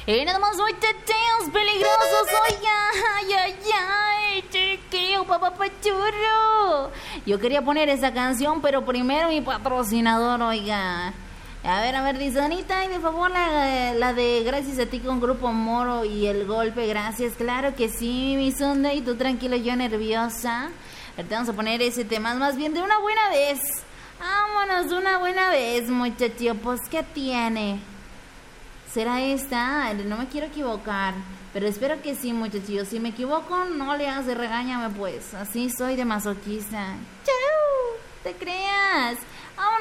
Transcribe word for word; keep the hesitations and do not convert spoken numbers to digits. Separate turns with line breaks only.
Y nada más hoy teteos peligrosos, oiga. Ay, ay, ay, chiquillo, papapachurro. Yo quería poner esa canción, pero primero mi patrocinador, oiga. A ver, a ver, dice Anita, y de favor la, la de Gracias a ti con Grupo Moro y el golpe, gracias. Claro que sí, mi Sunday, tú tranquilo, yo nerviosa. Ahorita vamos a poner ese tema, más bien de una buena vez. Vámonos de una buena vez, muchachos. Pues, ¿qué tiene? ¿Será esta? No me quiero equivocar, pero espero que sí, muchachos. Si me equivoco, no le hagas de regáñame, pues. Así soy de masoquista. ¡Chau! ¿Te creas? Vámonos.